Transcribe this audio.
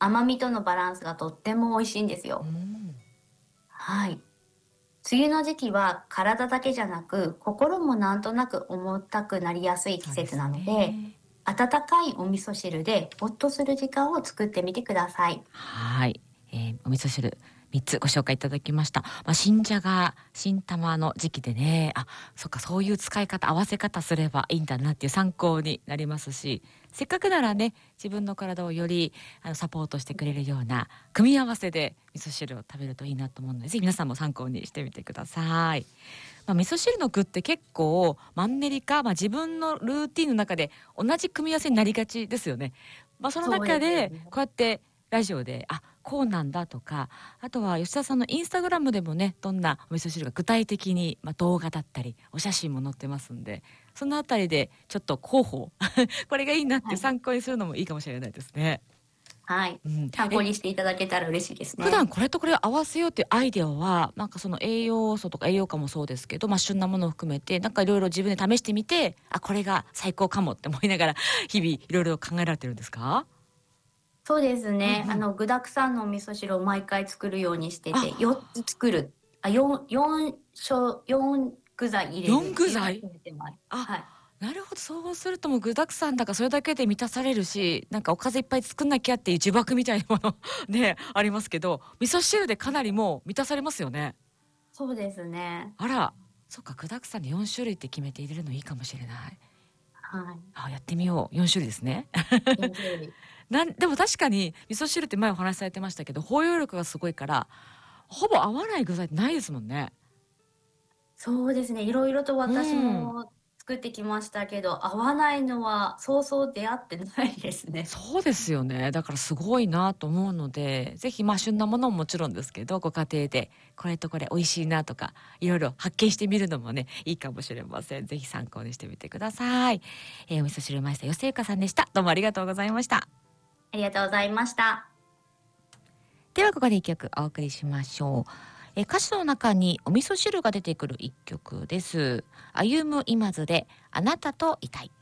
甘みとのバランスがとっても美味しいんですよ。はい。梅雨の時期は体だけじゃなく心もなんとなく重たくなりやすい季そうです節なので、 ね。 温かいお味噌汁でほっとする時間を作ってみてください。 はい、お味噌汁3つご紹介いただきました。新じゃが、新玉の時期でね、そっか、そういう使い方、合わせ方すればいいんだなっていう参考になりますし、せっかくならね、自分の体をよりサポートしてくれるような組み合わせで味噌汁を食べるといいなと思うので、ぜひ皆さんも参考にしてみてください。味噌汁の具って結構マンネリ化、自分のルーティンの中で同じ組み合わせになりがちですよね。そのそうですよ中でね。 こうやってラジオでこうなんだとか、あとは吉田さんのインスタグラムでもね、どんなお味噌汁が具体的に、動画だったりお写真も載ってますんで、そのあたりでちょっと候補これがいいなってはい。 参考にするのもいいかもしれないですね。 はい。 うん、 参考にしていただけたら嬉しいです普段ね。 これとこれを合わせようっていうアイデアは、その栄養素とか栄養価もそうですけど、旬なものを含めて、いろいろ自分で試してみて、これが最高かもって思いながら、日々いろいろ考えられてるんですか？ そうですね。 うんうん。 具沢山のお味噌汁を毎回作るようにしてて、4 あ、 つ作る。4具材入れる 4 っていうのを具材？ 決めてます。 あ、 はい。 なるほど、そうするともう具沢山だからそれだけで満たされるし、おかずいっぱい作んなきゃっていう呪縛みたいなものね、ありますけど、味噌汁でかなりもう満たされますよね。 そうですね。 あら、そっか、具沢山で4種類って決めて入れるのいいかもしれない。 はい。 やってみよう。4種類ですね。 4種類。 でも確かに味噌汁って前お話しされてましたけど、包容力がすごいから、ほぼ合わない具材ってないですもんね。 そうですね。いろいろとう私ん。 も作ってきましたけど、合わないのはそうそう出会ってないですね。 そうですよね。だからすごいなと思うので、ぜひ旬なものももちろんですけど、ご家庭でこれとこれ美味しいなとか、いろいろ発見してみるのもね、いいかもしれません。ぜひ参考にしてみてください。お味噌汁マイスター吉ゆかさんでした。どうもありがとうございました。 ありがとうございました。 ではここで一曲お送りしましょう。歌詞の中にお味噌汁が出てくる一曲です。歩む今津であなたといたい。